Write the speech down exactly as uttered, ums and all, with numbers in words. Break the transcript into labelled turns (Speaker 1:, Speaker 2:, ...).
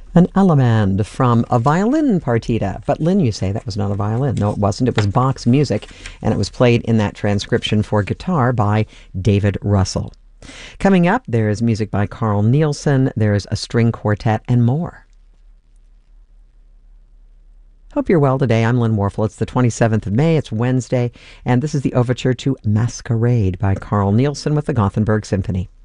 Speaker 1: An allemande from a violin partita. But Lynn, you say that was not a violin. No, it wasn't. It was Bach's music, and it was played in that transcription for guitar by David Russell. Coming up, there's music by Carl Nielsen, there's a string quartet, and more. Hope you're well today. I'm Lynn Warfel. It's the twenty-seventh of May. It's Wednesday, and this is the overture to Masquerade by Carl Nielsen with the Gothenburg Symphony.